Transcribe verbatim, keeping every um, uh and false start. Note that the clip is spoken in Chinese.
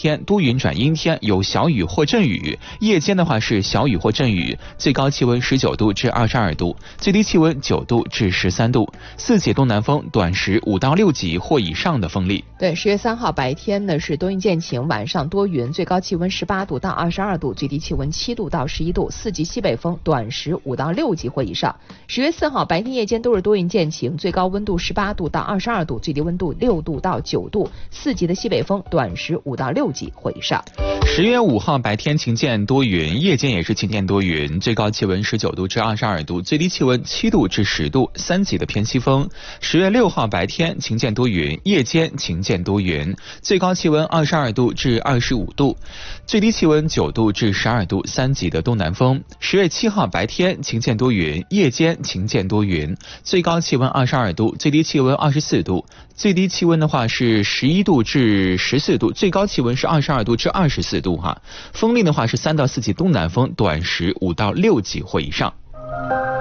天多云转阴天，有小雨或阵雨，夜间的话是小雨或阵雨，最高气温十九度至二十二度，最低气温九度至十三度，四级东南风，短时五到六级或以上的风力。 对，十月三号白天呢是多云见晴，晚上多云，最高气温十八度到二十二度，最低气温七度到十一度，四级西北风，短时五到六级或以上。十月四号白天夜间都是多云见晴，最高温度十八度到二十二度，最低温度六度到九度，四级的西北风，短时五到六级或以上。 十月五号白天晴间多云，夜间也是晴间多云，最高气温十九度至二十二度，最低气温七度至十度，三级的偏西风。十月六号白天晴间多云，夜间晴间多云，最高气温二十二度至二十五度，最低气温九度至十二度，三级的东南风。十月七号白天晴间多云，夜间晴间多云，最高气温二十二度，最低气温二十四度，最低气温的话是十一度至十四度，最高气温是二十二度至二十四度哈。风力的话是三到四级东南风，短时五到六级或以上。